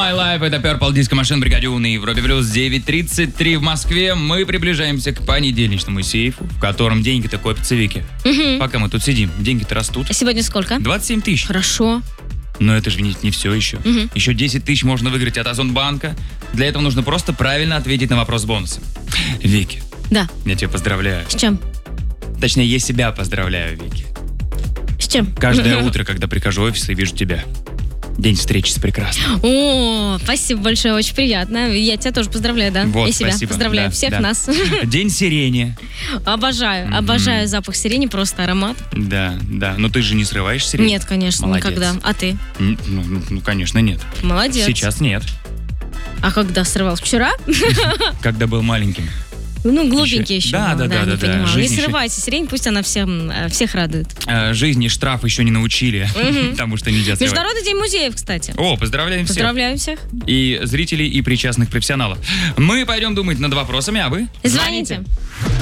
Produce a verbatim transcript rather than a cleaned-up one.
My Life, это Purple Disco Machine, Бригадюн и Европе Плюс, девять тридцать три в Москве. Мы приближаемся к понедельничному сейфу, в котором деньги-то копятся, Вики. Угу. Пока мы тут сидим, деньги-то растут. Сегодня сколько? двадцать семь тысяч. Хорошо. Но это же не, не все еще. Угу. Еще десять тысяч можно выиграть от Озонбанка. Для этого нужно просто правильно ответить на вопрос бонуса. Вики, Да. я тебя поздравляю. С чем? Точнее, я себя поздравляю, Вики. С чем? Каждое утро, когда прихожу в офис и вижу тебя. День встречи с прекрасным. О, спасибо большое, очень приятно. Я тебя тоже поздравляю, да? Вот, И себя спасибо. поздравляю, Да, всех да. нас. День сирени. Обожаю, Мгм. обожаю запах сирени, просто аромат. Да, да. Но ты же не срываешь сирень? Нет, конечно, Молодец. никогда. А ты? Н- Ну, ну, ну, конечно, нет. Молодец. Сейчас нет. А когда срывал? Вчера? Когда был маленьким. Ну, глупенький еще. Да, да, да, не да, да. понимала. Жизнь Не еще- срывайте сирень, пусть она всем, э, всех радует. Э, Жизни штраф еще не научили, Мгм. потому что нельзя срывать. Международный день музеев, кстати. О, поздравляем всех. Поздравляю всех. И зрителей, и причастных профессионалов. Мы пойдем думать над вопросами, а вы? Звоните.